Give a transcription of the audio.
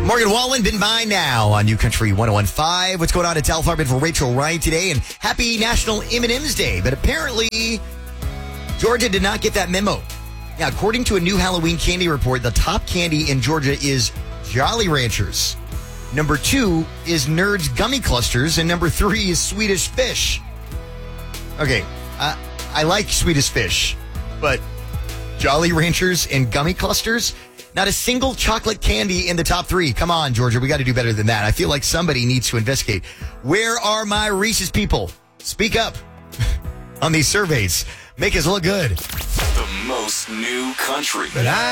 Morgan Wallen, been by now on New Country 101.5. What's going on at Tal Farben for Rachel Ryan today? And happy National M&M's Day. But apparently, Georgia did not get that memo. Yeah, according to a new Halloween candy report, the top candy in Georgia is Jolly Ranchers. Number 2 is Nerds Gummy Clusters. And number 3 is Swedish Fish. Okay, I like Swedish Fish, but Jolly Ranchers and Gummy Clusters? Not a single chocolate candy in the top 3. Come on, Georgia. We got to do better than that. I feel like somebody needs to investigate. Where are my Reese's people? Speak up on these surveys. Make us look good. The most new country. But